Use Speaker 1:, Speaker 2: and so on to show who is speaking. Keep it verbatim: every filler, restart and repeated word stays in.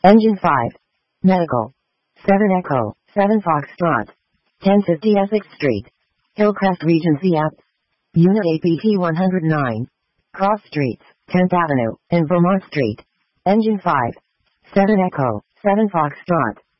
Speaker 1: Engine five. Medical. seven Echo, seven Foxtrot. ten fifty Essex Street. Hillcrest Regency App. Unit A P T one oh nine. Cross Streets, tenth Avenue, and Vermont Street. Engine five. seven Echo, seven Foxtrot.